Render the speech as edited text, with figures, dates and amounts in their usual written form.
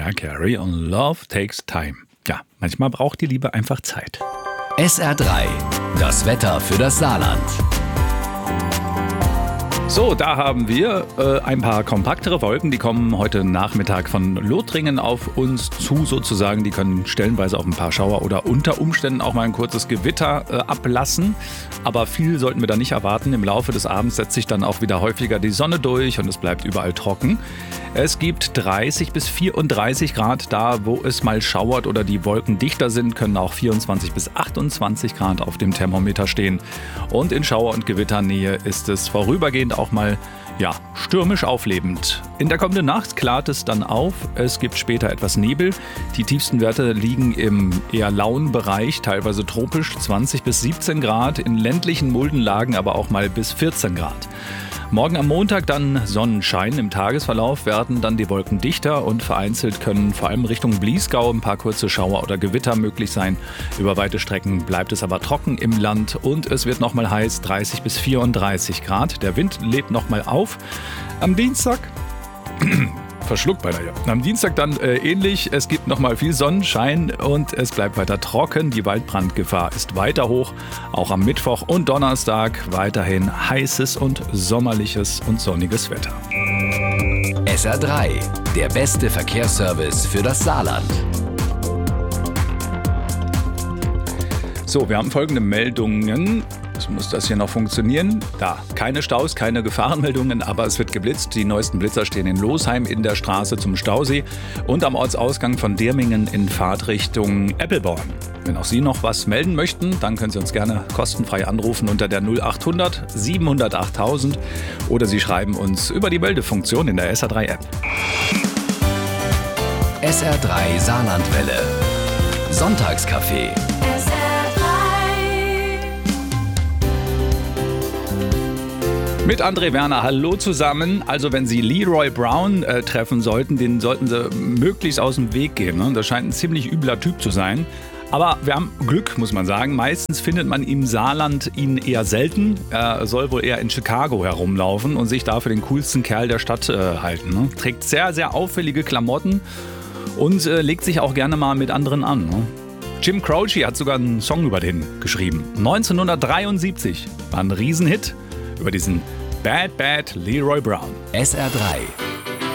Mariah Carey und Love Takes Time. Ja, manchmal braucht die Liebe einfach Zeit. SR3, das Wetter für das Saarland. So, da haben wir ein paar kompaktere Wolken, die kommen heute Nachmittag von Lothringen auf uns zu sozusagen. Die können stellenweise auch ein paar Schauer oder unter Umständen auch mal ein kurzes Gewitter ablassen. Aber viel sollten wir da nicht erwarten. Im Laufe des Abends setzt sich dann auch wieder häufiger die Sonne durch und es bleibt überall trocken. Es gibt 30 bis 34 Grad da, wo es mal schauert oder die Wolken dichter sind, können auch 24 bis 28 Grad auf dem Thermometer stehen. Und in Schauer- und Gewitternähe ist es vorübergehend auch mal stürmisch auflebend. In der kommenden Nacht klart es dann auf. Es gibt später etwas Nebel. Die tiefsten Werte liegen im eher lauen Bereich, teilweise tropisch, 20 bis 17 Grad. In ländlichen Muldenlagen aber auch mal bis 14 Grad. Morgen am Montag dann Sonnenschein. Im Tagesverlauf werden dann die Wolken dichter und vereinzelt können vor allem Richtung Bliesgau ein paar kurze Schauer oder Gewitter möglich sein. Über weite Strecken bleibt es aber trocken im Land und es wird nochmal heiß, 30 bis 34 Grad. Der Wind lebt nochmal auf. Am Dienstag... Verschluckt beinahe. Am Dienstag dann ähnlich. Es gibt nochmal viel Sonnenschein und es bleibt weiter trocken. Die Waldbrandgefahr ist weiter hoch. Auch am Mittwoch und Donnerstag weiterhin heißes und sommerliches und sonniges Wetter. SR3, der beste Verkehrsservice für das Saarland. So, wir haben folgende Meldungen. Jetzt muss das hier noch funktionieren. Da, keine Staus, keine Gefahrenmeldungen, aber es wird geblitzt. Die neuesten Blitzer stehen in Losheim in der Straße zum Stausee und am Ortsausgang von Dirmingen in Fahrtrichtung Eppelborn. Wenn auch Sie noch was melden möchten, dann können Sie uns gerne kostenfrei anrufen unter der 0800 700 8000 oder Sie schreiben uns über die Meldefunktion in der SR3-App. SR3 Saarlandwelle. Sonntagscafé. Mit André Werner, hallo zusammen. Also wenn Sie Leroy Brown treffen sollten, den sollten Sie möglichst aus dem Weg gehen. Ne? Das scheint ein ziemlich übler Typ zu sein. Aber wir haben Glück, muss man sagen. Meistens findet man im Saarland ihn eher selten. Er soll wohl eher in Chicago herumlaufen und sich da für den coolsten Kerl der Stadt halten. Ne? Trägt sehr, sehr auffällige Klamotten und legt sich auch gerne mal mit anderen an. Ne? Jim Croce hat sogar einen Song über den geschrieben. 1973 war ein Riesenhit über diesen Bad Leroy Brown. SR3